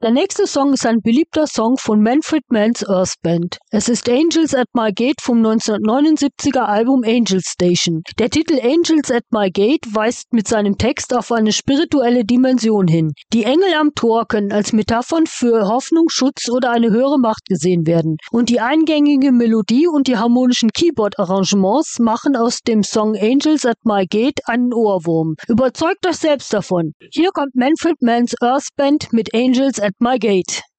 Der nächste Song ist ein beliebter Song von Manfred Mann's Earth Band. Es ist Angels at My Gate vom 1979er Album Angel Station. Der Titel Angels at My Gate weist mit seinem Text auf eine spirituelle Dimension hin. Die Engel am Tor können als Metaphern für Hoffnung, Schutz oder eine höhere Macht gesehen werden. Und die eingängige Melodie und die harmonischen Keyboard-Arrangements machen aus dem Song Angels at My Gate einen Ohrwurm. Überzeugt euch selbst davon. Hier kommt Manfred Mann's Earth Band mit Angels at My Gate.